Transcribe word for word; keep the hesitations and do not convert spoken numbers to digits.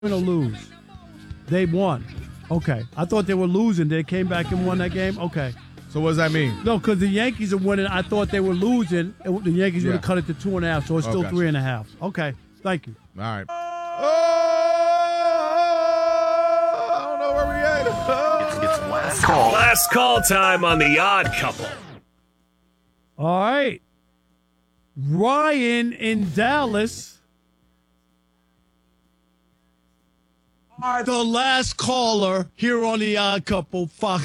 win or lose? They won. Okay. I thought they were losing. They came back and won that game? Okay. So what does that mean? No, because the Yankees are winning. I thought they were losing. And the Yankees Yeah. would have cut it to two and a half, so it's Oh, still gotcha. three and a half. Okay. Thank you. All right. Oh, I don't know where we at. It's, it's last call. Last call time on The Odd Couple. All right. Ryan in Dallas. Are the last caller here on The Odd Couple. Fox